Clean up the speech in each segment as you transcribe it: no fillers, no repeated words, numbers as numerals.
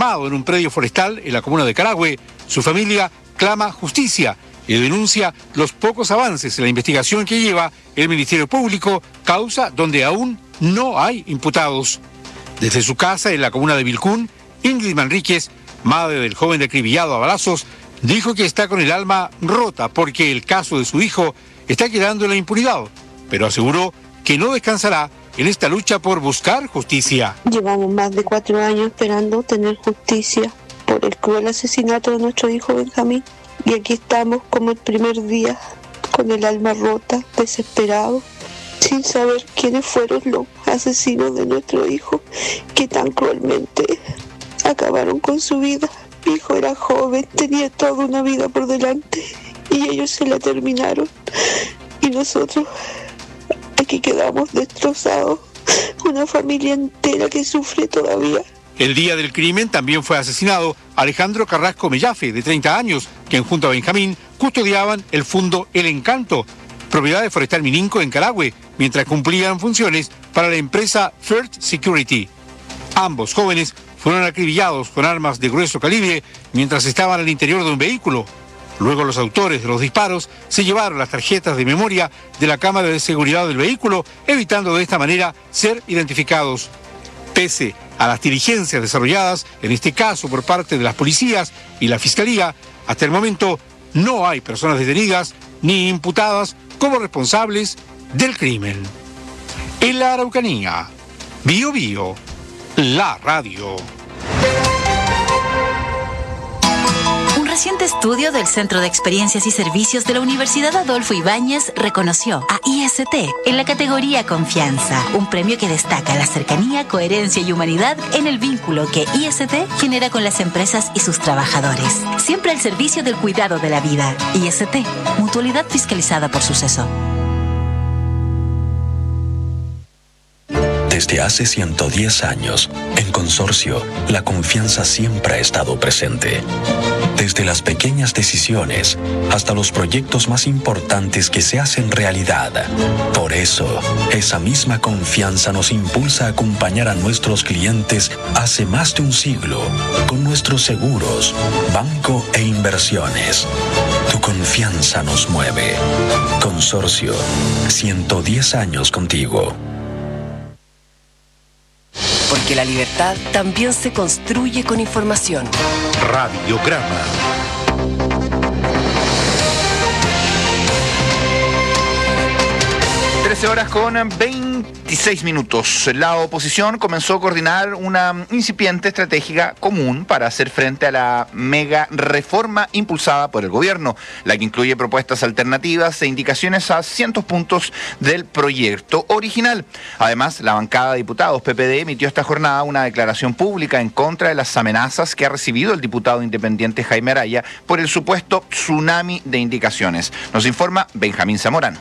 armado en un predio forestal en la comuna de Carahue. Su familia clama justicia y denuncia los pocos avances en la investigación que lleva el Ministerio Público, causa donde aún no hay imputados. Desde su casa en la comuna de Vilcún, Ingrid Manríquez, madre del joven acribillado a balazos, dijo que está con el alma rota porque el caso de su hijo está quedando en la impunidad, pero aseguró que no descansará en esta lucha por buscar justicia. Llevamos más de 4 años esperando tener justicia por el cruel asesinato de nuestro hijo Benjamín. Y aquí estamos como el primer día, con el alma rota, desesperado, sin saber quiénes fueron los asesinos de nuestro hijo que tan cruelmente acabaron con su vida. Mi hijo era joven, tenía toda una vida por delante y ellos se la terminaron. Y nosotros aquí quedamos destrozados, una familia entera que sufre todavía. El día del crimen también fue asesinado Alejandro Carrasco Mellafe, de 30 años, quien junto a Benjamín custodiaban el fondo El Encanto, propiedad de Forestal Mininco en Carahue, mientras cumplían funciones para la empresa First Security. Ambos jóvenes fueron acribillados con armas de grueso calibre mientras estaban al interior de un vehículo. Luego los autores de los disparos se llevaron las tarjetas de memoria de la cámara de seguridad del vehículo, evitando de esta manera ser identificados. Pese a las diligencias desarrolladas, en este caso por parte de las policías y la Fiscalía, hasta el momento no hay personas detenidas ni imputadas como responsables del crimen. En la Araucanía, Bío Bío, la radio. Un reciente estudio del Centro de Experiencias y Servicios de la Universidad Adolfo Ibáñez reconoció a IST en la categoría Confianza, un premio que destaca la cercanía, coherencia y humanidad en el vínculo que IST genera con las empresas y sus trabajadores. Siempre al servicio del cuidado de la vida. IST, mutualidad fiscalizada por Suceso. Desde hace 110 años, en Consorcio, la confianza siempre ha estado presente. Desde las pequeñas decisiones hasta los proyectos más importantes que se hacen realidad. Por eso, esa misma confianza nos impulsa a acompañar a nuestros clientes hace más de un siglo con nuestros seguros, banco e inversiones. Tu confianza nos mueve. Consorcio, 110 años contigo. Porque la libertad también se construye con información. Radiograma. Horas con 26 minutos. La oposición comenzó a coordinar una incipiente estrategia común para hacer frente a la mega reforma impulsada por el gobierno, la que incluye propuestas alternativas e indicaciones a cientos puntos del proyecto original. Además, la bancada de diputados PPD emitió esta jornada una declaración pública en contra de las amenazas que ha recibido el diputado independiente Jaime Araya por el supuesto tsunami de indicaciones. Nos informa Benjamín Zamorano.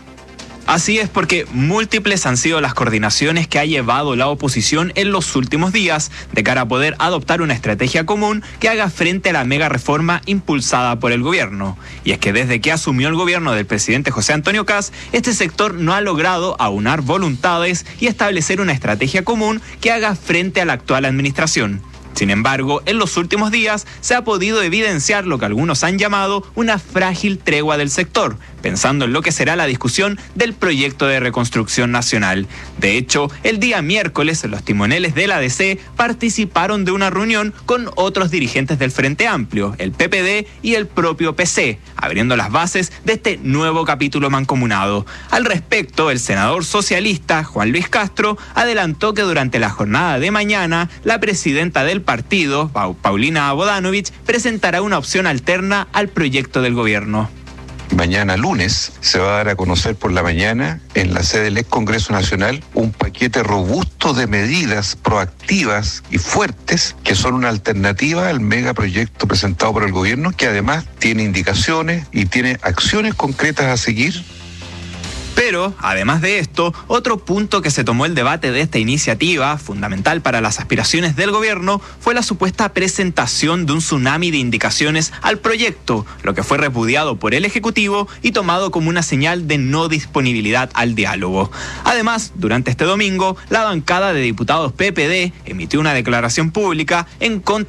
Así es, porque múltiples han sido las coordinaciones que ha llevado la oposición en los últimos días de cara a poder adoptar una estrategia común que haga frente a la mega reforma impulsada por el gobierno. Y es que desde que asumió el gobierno del presidente José Antonio Kast, este sector no ha logrado aunar voluntades y establecer una estrategia común que haga frente a la actual administración. Sin embargo, en los últimos días se ha podido evidenciar lo que algunos han llamado una frágil tregua del sector, pensando en lo que será la discusión del proyecto de reconstrucción nacional. De hecho, el día miércoles, los timoneles de la ADC participaron de una reunión con otros dirigentes del Frente Amplio, el PPD y el propio PC, abriendo las bases de este nuevo capítulo mancomunado. Al respecto, el senador socialista Juan Luis Castro adelantó que durante la jornada de mañana, la presidenta del partido, Paulina Bodanovich, presentará una opción alterna al proyecto del gobierno. Mañana lunes se va a dar a conocer por la mañana en la sede del ex Congreso Nacional un paquete robusto de medidas proactivas y fuertes que son una alternativa al megaproyecto presentado por el gobierno, que además tiene indicaciones y tiene acciones concretas a seguir. Pero, además de esto, otro punto que se tomó el debate de esta iniciativa, fundamental para las aspiraciones del gobierno, fue la supuesta presentación de un tsunami de indicaciones al proyecto, lo que fue repudiado por el Ejecutivo y tomado como una señal de no disponibilidad al diálogo. Además, durante este domingo, la bancada de diputados PPD emitió una declaración pública en contra